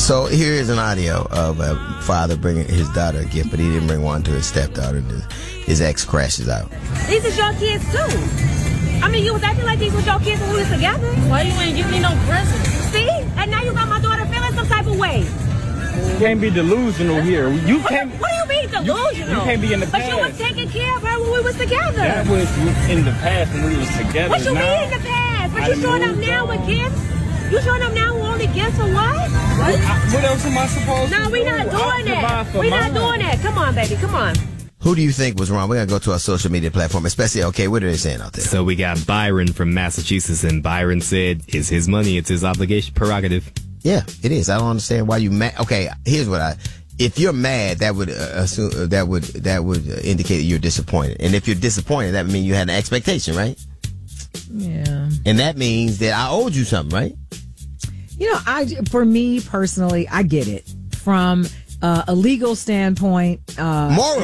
So here is an audio of a father bringing his daughter a gift, but he didn't bring one to his stepdaughter. His ex crashes out. These is your kids too. I mean, you was acting like these was your kids when we was together. Why you ain't give me no presents? See? And now you got my daughter feeling some type of way. You can't be delusional here. You can't. What do you mean delusional? You can't be in the past. But you was taking care of her when we was together. That was in the past when we was together. What you mean in the past? But you showing up now with gifts? You showing up now with only gifts or what? What else am I supposed to do? No, we not doing that. We not doing that. Come on, baby. Come on. Who do you think was wrong? We're going to go to our social media platform, especially, okay, what are they saying out there? So we got Byron from Massachusetts, and Byron said, it's his money, it's his obligation, prerogative. Yeah, it is. I don't understand why you mad. Okay, here's what if you're mad, that would assume, that would indicate that you're disappointed. And if you're disappointed, that means you had an expectation, right? Yeah. And that means that I owed you something, right? You know, for me personally, I get it from a legal standpoint. Moral.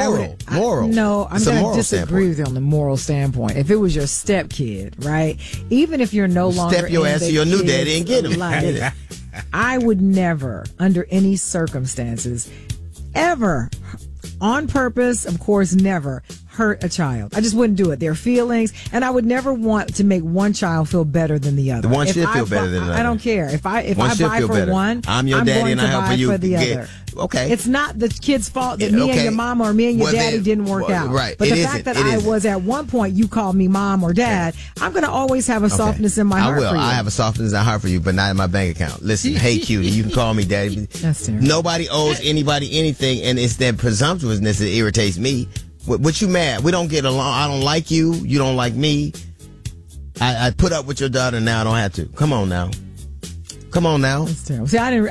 No, I'm going to disagree with you on the moral standpoint. If it was your stepkid, right? Even if you're no longer step your ass to your new daddy and get him. Life, I would never, under any circumstances, ever, on purpose, of course, never hurt a child. I just wouldn't do it. Their feelings, and I would never want to make one child feel better than the other. The one should feel better than the other. I don't care. If I buy for better. one, I'm your daddy and I help you for the other. Okay. It's not the kid's fault that me and your mama or me and your daddy didn't work out. Right. But the fact that I was at one point, you called me mom or dad, I'm going to always have a softness in my heart for you. I have a softness in my heart for you, but not in my bank account. Listen, hey, cutie, you can call me daddy. That's terrible. Nobody owes anybody anything, and it's that presumptuousness that irritates me. What you mad? We don't get along. I don't like you. You don't like me. I put up with your daughter. Now I don't have to. Come on now. That's terrible. See, I don't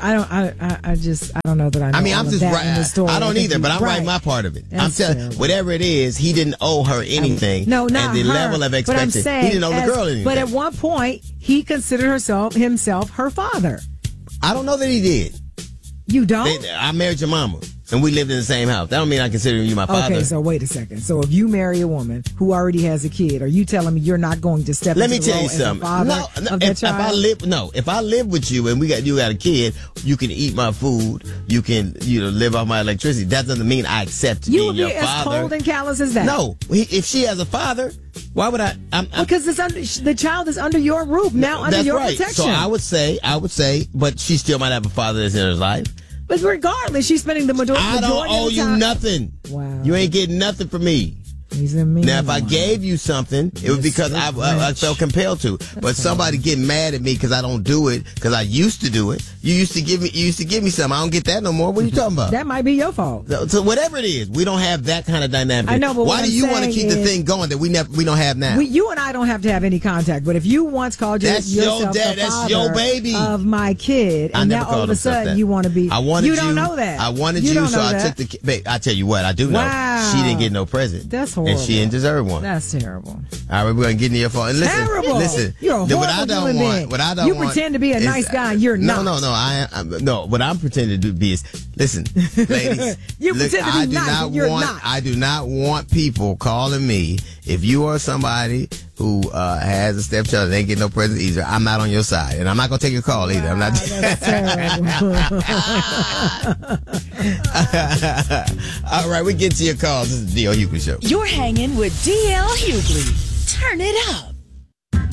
know that I know. I mean, I'm just right. I don't either, but I'm writing my part of it. I'm telling whatever it is, he didn't owe her anything. No, not and the her. level of expectation, he didn't owe the girl anything. But at one point, he considered himself her father. I don't know that he did. You don't? I married your mama, and we lived in the same house. That don't mean I consider you my father. Okay, so wait a second. So if you marry a woman who already has a kid, are you telling me you're not going to step into the role as a father of that child? If I live with you and you got a kid, you can eat my food, you can live off my electricity. That doesn't mean I accept being your father. You would be as cold and callous as that. No, if she has a father, why would I? Because the child is under your roof now, under your protection. So I would say, but she still might have a father that's in her life. But regardless, she's spending the majority of the time. I don't owe you nothing. Wow. You ain't getting nothing from me. He's a mean Now, if I gave you something, it was because I felt compelled to. But somebody getting mad at me because I don't do it, because I used to do it. You used to give me something. I don't get that no more. What are you talking about? That might be your fault. So whatever it is, we don't have that kind of dynamic. I know, but why do you want to keep the thing going that we don't have now? You and I don't have to have any contact. But if you once called yourself the that's your baby of my kid, and now all of a sudden you want to be, you don't know that. I wanted you, so I took the. Babe, I tell you what, I do know. Wow. She didn't get no present. That's horrible. And she didn't deserve one. That's terrible. All right, we're going to get into your phone. And listen, you're a horrible human being. What I don't want, pretend to be a nice guy. You're not. No. What I'm pretending to be is, listen, ladies. You pretend to be nice, but you're not. I do not want people calling me. If you are somebody who has a stepchild and ain't getting no present either, I'm not on your side, and I'm not going to take your call either. I'm not. That's terrible. All right, we get to your calls. This is the D.L. Hughley Show. You're hanging with D.L. Hughley. Turn it up.